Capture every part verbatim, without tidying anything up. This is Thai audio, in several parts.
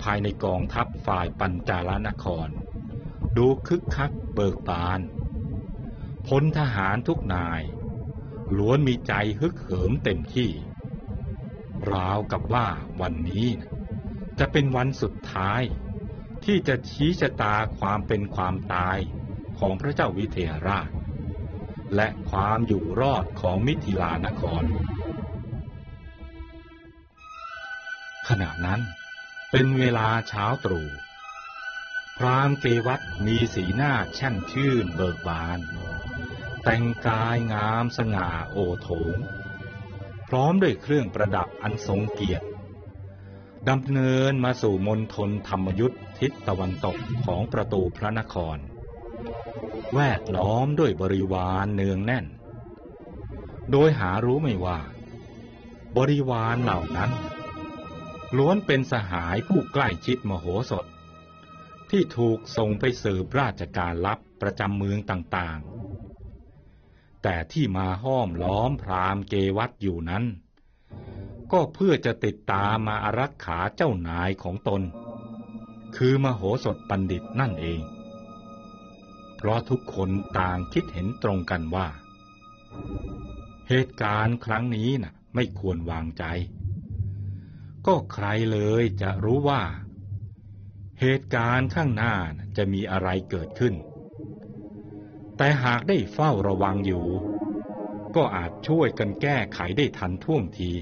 ายในกองทัพฝ่ายปัญจาลนครดูคึกคักเบิกบานพลทหารทุกนายล้วนมีใจฮึกเหิมเต็มที่ราวกับว่าวันนี้จะเป็นวันสุดท้ายที่จะชี้ชะตาความเป็นความตายของพระเจ้าวิเทหราชและความอยู่รอดของมิถิลานครขณะนั้นเป็นเวลาเช้าตรู่พราหมณ์เกวัฏมีสีหน้าแช่มชื่นเบิกบานแต่งกายงามสง่าโอโถงพร้อมด้วยเครื่องประดับอันทรงเกียรติดำเนินมาสู่มณฑลธรรมยุทธทิศตะวันตกของประตูพระนครแวดล้อมด้วยบริวารเนืองแน่นโดยหารู้ไม่ว่าบริวารเหล่านั้นล้วนเป็นสหายผู้ใกล้ชิดมโหสถที่ถูกส่งไปสืบราชการลับประจำเมืองต่างๆแต่ที่มาห้อมล้อมพราหมณ์เกวัฏอยู่นั้นก็เพื่อจะติดตามมาอารักขาเจ้านายของตนคือมโหสถบัณฑิตนั่นเองเพราะทุกคนต่างคิดเห็นตรงกันว่าเหตุการณ์ครั้งนี้น่ะไม่ควรวางใจก็ใครเลยจะรู้ว่าเหตุการณ์ข้างหน้าจะมีอะไรเกิดขึ้นแต่หากได้เฝ้าระวังอยู่ก็อาจช่วยกันแก้ไขได้ทันท่วงที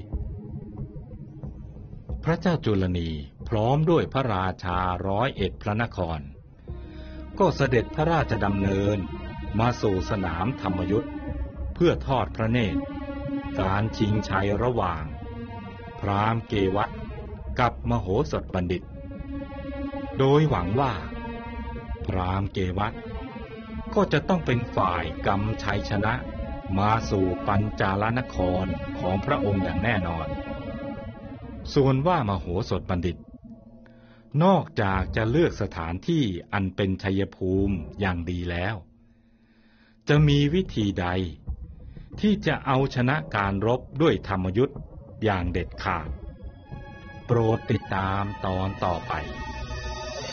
พระเจ้าจุลนีพร้อมด้วยพระราชาร้อยเอ็ดพระนครก็เสด็จพระราชดำเนินมาสู่สนามธรรมยุทธเพื่อทอดพระเนตรการชิงชัยระหว่างพราหมณ์เกวัฏกับมโหสถบัณฑิตโดยหวังว่าพราหมณ์เกวัฏก็จะต้องเป็นฝ่ายกำชัยชนะมาสู่ปัญจาลนครของพระองค์อย่างแน่นอนส่วนว่ามโหสถบัณฑิตนอกจากจะเลือกสถานที่อันเป็นชัยภูมิอย่างดีแล้วจะมีวิธีใดที่จะเอาชนะการรบด้วยธรรมยุทธอย่างเด็ดขาดโปรดติดตามตอนต่อไป